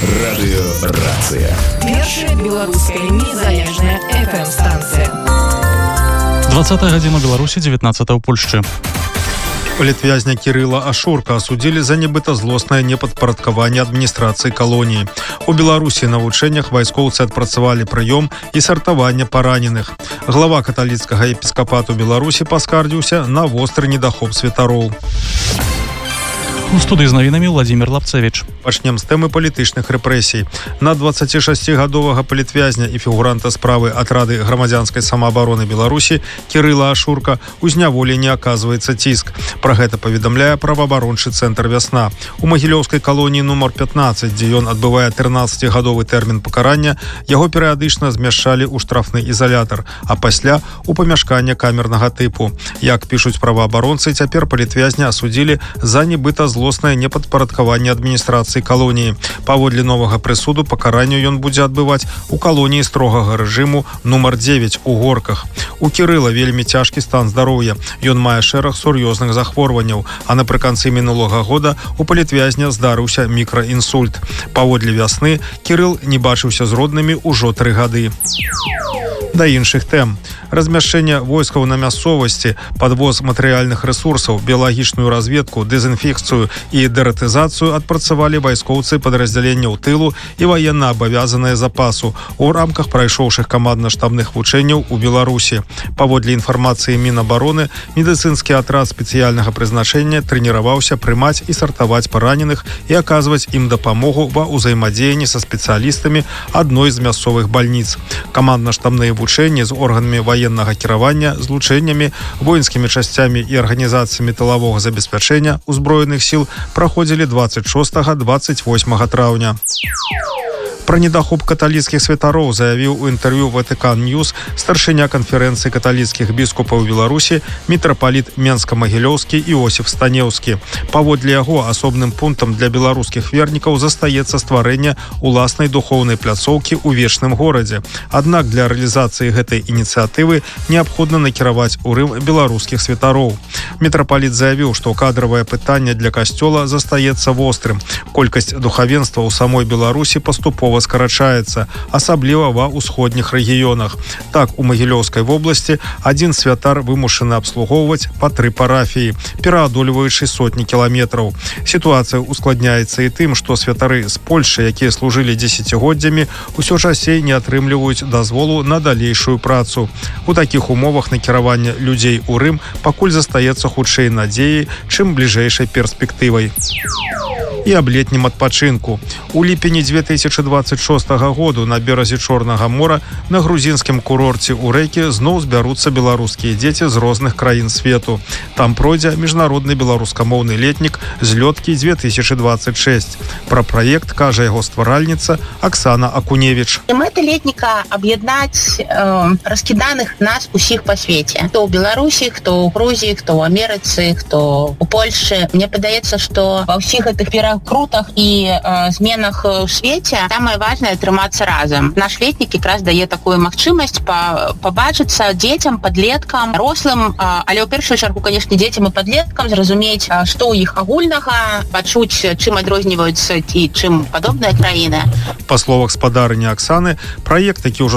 Радыёрацыя. Першая беларуская незалежная FM-станцыя. 20 гадзіна Беларусі, 19 ў Польшчы. Палітвязня Кірыла Ашурка асудзілі за нібыта злоснае непадпарадкаванне адміністрацыі калоніі. У Беларусі на вучэннях вайскоўцы адпрацавалі прыём і сартаванне параненых. Глава каталіцкага епіскапату Беларусі паскардзіўся на востры недахоп святароў. У студыі з навінамі Владзімір Лапцевіч. Пачнем з тэмы палітычных рэпрэсій. На 26-гадовага палітвязня і фігуранта справы атрады грамадзянскай самаабароны Беларусі Кірыла Ашурка у зняволенні аказваецца ціск. Пра гэта паведамляе праваабарончы цэнтр «Вясна». У магілёўскай калоніі нумар 15, дзе ён адбывае 13-гадовы тэрмін пакарання, яго перыядычна змяшчалі ў штрафны ізалятар, а пасля у памяшканне камернага тыпу. Як пішуць праваабаронцы, цяпер палітвязня асудзілі за нібыта злоснае непадпарадкаванне адміністрацыі калоніі. Паводле новага прысуду пакаранню ён будзе адбываць у калоніі строгага рэжыму нумар 9 у Горках. У Кірыла вельмі цяжкі стан здароўя. Ён мае шэраг сур'ёзных захворванняў, а напрыканцы мінулага года у палітвязня здарыўся мікраінсульт. Паводле «Вясны» Кірыл не бачыўся з роднымі ўжо 3 гады. Да іншых тэм. Размяшчэнне войскаў на мясцовасці, падвоз матэрыяльных рэсурсаў, біялагічную разведку, дэзінфекцыю і дератызацыю адпрацавалі вайскоўцы падраздзяленняў тылу і ваенна абавязаныя запасу у рамках прайшоўшых камандна-штабных вучэнняў у Беларусі. Паводле інфармацыі Мінабароны, медыцынскі атрад спецыяльнага прызначэння трэніраваўся прымаць і сартаваць параненых і аказваць ім дапамогу ва ўзаемадзеянні са спецыялістамі адной з мясцовых бальніц. Камандна-штабныя вучэнні з органамі военнага кіравання, злучэннямі, воінскімі часцямі і арганізацыямі тылавога забеспячэння ўзброеных сіл праходзілі 26-28 траўня. Пра недахоп каталіцкіх святароў заявіў у інтэрв'ю Ватыкан Ньюс старшыня канферэнцыі каталіцкіх біскупаў Беларусі мітрапаліт Менска-Магілёўскі Іосіф Станеўскі. Паводле яго асобным пунктам для беларускіх вернікаў застаецца стварэнне уласнай духоўнай пляцоўкі ў вечным горадзе. Аднак для рэалізацыі гэтай ініцыятывы неабходна накіраваць у Рым беларускіх святароў. Мітрапаліт заявіў, што кадравае пытанне для касцёла застаецца вострым. Колькасць духавенства ў самой Беларусі паступова скарачаецца, асабліва ва ўсходніх рэгіёнах. Так, у Магілёўскай вобласці адзін святар вымушаны абслугоўваць па 3 парафіі, пераадольваючы сотні кіламетраў. Сітуацыя ускладняецца і тым, што святары з Польшы, якія служылі дзесяцігоддзямі, усё часцей не атрымліваюць дазволу на далейшую працу. У такіх умовах накіравання людзей у Рым пакуль застаецца хутчэй надзеяй, чым бліжэйшай перспектывай. І аб летнім адпачынку. У ліпені 2026 году на беразе Чорнага мора на грузінскім курорце ў Рэкі зноў збяруцца беларускія дзеці з розных краін свету. Там пройдзе міжнародны беларускамоўны летнік «Злёткі 2026». Пра праект кажа яго стваральніца Аксана Акуневіч. Мэта летніка аб'яднаць раскіданых нас усіх па свеце. Хто ў Беларусі, хто ў Грузіі, хто ў Амерыцы, хто ў Польшы. Мне падаецца, што ва ўсіх гэтых крутах і зменах у свеце самае важнае трымацца разам. Наш летнік якраз дае такую магчымасць пабачыцца дзецям, падлеткам, рослым, але ў першую чаргу, канешне, дзецям і падлеткам зразумець, што ў іх агульнага, пачуць, чым адрозніваюцца і чым падобныя краіны. Па словах спадарыні Аксаны, праект, які ўжо